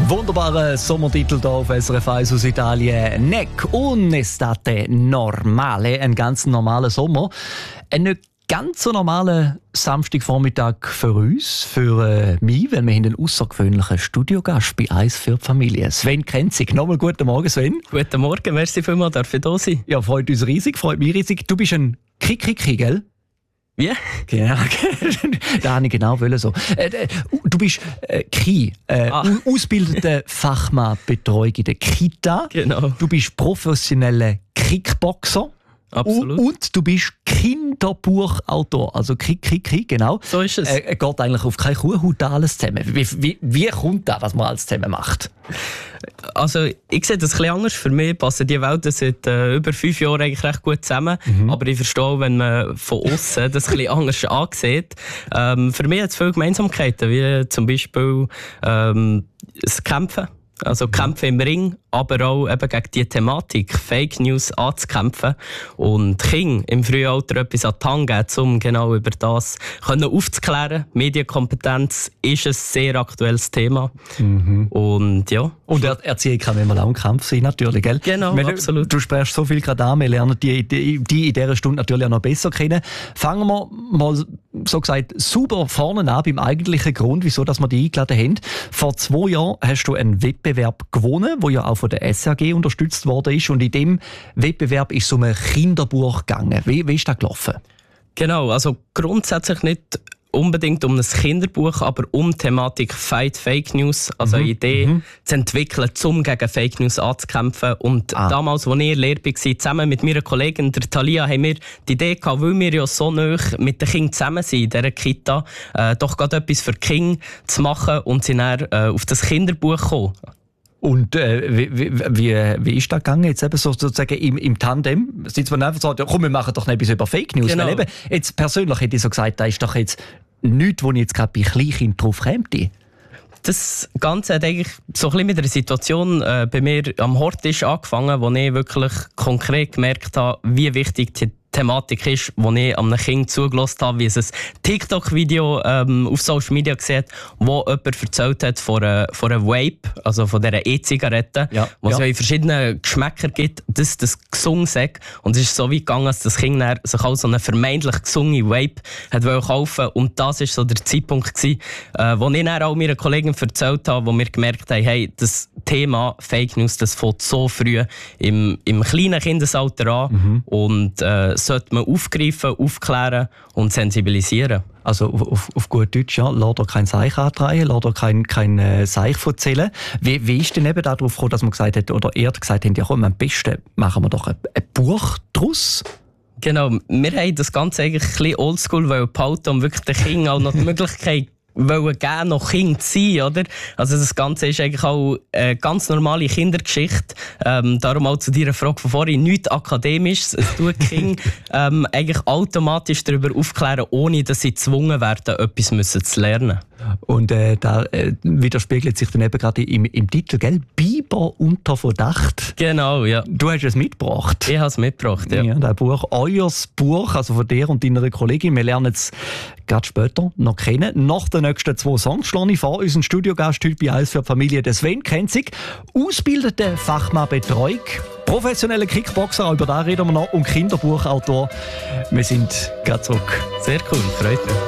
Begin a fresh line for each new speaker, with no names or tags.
Wunderbarer Sommertitel hier auf SRF 1 aus Italien. Neck un'estate normale, ein ganz normaler Sommer. Ein nicht ganz so normaler Samstagvormittag für uns, für mich, weil wir haben einen außergewöhnlichen Studiogast bei «Eis für die Familie». Sven Krenzig. Nochmal guten Morgen, Sven.
Guten Morgen, merci vielmals, darf ich da sein?
Ja, freut uns riesig, freut mich riesig. Du bist ein Kiki, gell?
Wie?
Genau, da wollte ich genau so. Du bist ausgebildeter Fachmann Betreuung in der Kita.
Genau.
Du bist professioneller Kickboxer.
Absolut.
Und du bist Kinderbuchautor. Also genau.
So ist es.
Geht eigentlich auf keine Kuhhaut alles zusammen. Wie kommt das, was man alles zusammen macht?
Also, ich sehe das ein bisschen anders. Für mich passen die Welten seit über 5 Jahren eigentlich recht gut zusammen. Aber ich verstehe, wenn man von außen das ein bisschen anders ansieht. Für mich hat es viele Gemeinsamkeiten, wie zum Beispiel das Kämpfen. Also Kämpfen im Ring, aber auch eben gegen die Thematik, Fake News anzukämpfen und Kinder im frühen Alter etwas an die Hand geben, um genau über das aufzuklären. Medienkompetenz ist ein sehr aktuelles Thema. Und ja.
Und Erziehung kann manchmal auch ein Kampf sein, natürlich, gell?
Genau, absolut.
Du sprichst so viel gerade an, wir lernen die in dieser Stunde natürlich auch noch besser kennen. Fangen wir mal, so gesagt, super vorne an, beim eigentlichen Grund, wieso dass wir dich eingeladen haben. Vor 2 Jahren hast du einen Wettbewerb gewonnen, der ja auch von der SRG unterstützt worden ist. Und in diesem Wettbewerb ist es um ein Kinderbuch gegangen. Wie ist das gelaufen?
Genau, also grundsätzlich nicht unbedingt um ein Kinderbuch, aber um die Thematik Fight Fake News, also eine Idee zu entwickeln, um gegen Fake News anzukämpfen. Und damals, als ich in Lehre war, zusammen mit meiner Kollegin der Thalia, haben wir die Idee gehabt, weil wir ja so nah mit den Kindern zusammen sind in dieser Kita, doch gerade etwas für die Kinder zu machen und sind dann auf das Kinderbuch gekommen.
Und wie ist das gegangen? Jetzt eben sozusagen im Tandem? Sind wir einfach so, komm, wir machen doch nicht etwas über Fake News.
Genau.
Weil eben, jetzt persönlich hätte ich so gesagt, da ist doch jetzt nichts, wo ich jetzt gerade bei Kleinkindern drauf käme.
Das Ganze hat eigentlich so ein bisschen mit einer Situation bei mir am Hortisch angefangen, wo ich wirklich konkret gemerkt habe, wie wichtig die Thematik ist, wo ich einem Kind zugelassen habe, wie es ein TikTok-Video auf Social Media gesehen hat, wo jemand erzählt hat von einer Vape, also von dieser E-Zigarette, was es in verschiedenen Geschmäckern gibt, dass das gesungen sagt. Und es ist so weit gegangen, dass das Kind sich auch so eine vermeintlich gesungene Vape hat kaufen wollte. Und das war so der Zeitpunkt gewesen, wo ich dann auch meiner Kollegin erzählt habe, wo wir gemerkt haben, hey, das Thema Fake News, das fängt so früh im kleinen Kindesalter an und sollte man aufgreifen, aufklären und sensibilisieren.
Also auf gut Deutsch, ja, lass dir kein Seich antreiben, lass dir kein Seich erzählen. Wie ist denn eben darauf gekommen, dass man gesagt hat, oder ihr gesagt habt, ja komm, am besten machen wir doch ein Buch daraus?
Genau, wir haben das Ganze eigentlich ein bisschen oldschool behalten, um wirklich den Kindern auch noch die Möglichkeit geben, noch Kind zu sein, oder? Also das Ganze ist eigentlich auch eine ganz normale Kindergeschichte. Darum auch zu deiner Frage von vorhin, nichts Akademisches. Es tut die Kinder eigentlich automatisch darüber aufklären, ohne dass sie gezwungen werden, etwas zu lernen.
Und da widerspiegelt sich dann eben gerade im Titel, gell? Biber unter Verdacht.
Genau, ja.
Du hast es mitgebracht.
Ich habe es mitgebracht, ja.
Das Buch, euer Buch, also von dir und deiner Kollegin. Wir lernen es gerade später noch kennen. Nach den nächsten 2 Songs schlage ich vor, unseren Studiogast heute bei «Eis für die Familie», der Sven Krenzig, ausgebildeter Fachmann Betreuung, professioneller Kickboxer, auch über das reden wir noch, und Kinderbuchautor. Wir sind gerade zurück.
Sehr cool, freut mich.